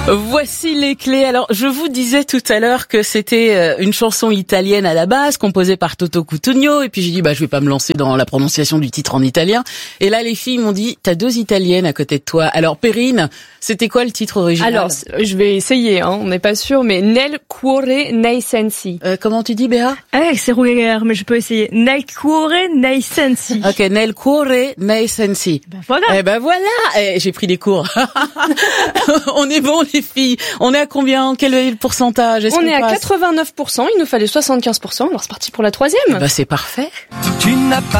Voici les clés. Alors, je vous disais tout à l'heure que c'était une chanson italienne à la base, composée par Toto Cutugno. Et puis j'ai dit, je vais pas me lancer dans la prononciation du titre en italien. Et là, les filles m'ont dit, t'as 2 italiennes à côté de toi. Alors, Perrine, c'était quoi le titre original? Alors, je vais essayer, on n'est pas sûr, mais Nel cuore nei sensi. Comment tu dis, Béa? C'est rouillère, mais je peux essayer. Nel cuore nei sensi. Ok, Nel cuore nei sensi. Voilà. Voilà. J'ai pris des cours. On est bon, les filles. On est à combien? Quel est le pourcentage? On est à 89%, il nous fallait 75%, alors c'est parti pour la 3e. C'est parfait. Tu n'as pas